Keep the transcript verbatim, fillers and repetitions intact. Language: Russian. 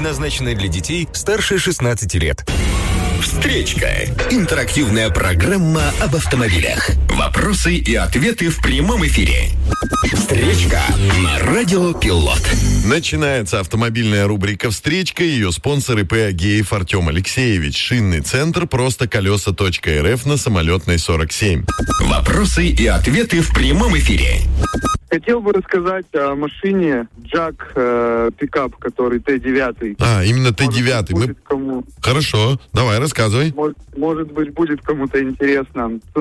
предназначены для детей старше шестнадцати лет. Встречка. Интерактивная программа об автомобилях. Вопросы и ответы в прямом эфире. Встречка на Радио Пилот. Начинается автомобильная рубрика «Встречка». Ее спонсор ИП Агеев Артем Алексеевич. Шинный центр просто колеса точка эр эф на Самолетной сорок семь. Вопросы и ответы в прямом эфире. Хотел бы рассказать о машине Джак э, пикап, который Т девять. А, именно Т девять. Может, Мы... будет кому... Хорошо, давай, рассказывай. Может, может быть, будет кому-то интересно.